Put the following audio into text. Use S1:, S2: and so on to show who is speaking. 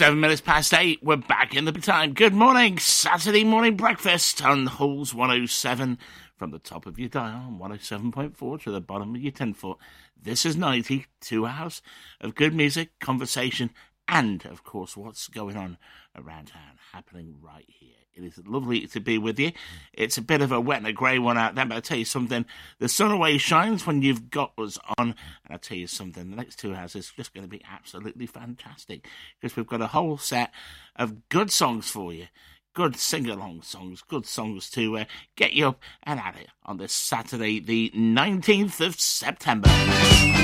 S1: 7 minutes past 8, we're back in the time. Good morning, Saturday morning breakfast on Halls 107. From the top of your dial on 107.4 to the bottom of your 10-foot. This is 90, 2 hours of good music, conversation, and, of course, what's going on around town, happening right here. It is lovely to be with you. It's a bit of a wet and a grey one out there, but I'll tell you something. The sun always shines when you've got us on. And I'll tell you something, the next 2 hours is just going to be absolutely fantastic because we've got a whole set of good songs for you. Good sing-along songs, good songs to get you up and at it on this Saturday, the 19th of September.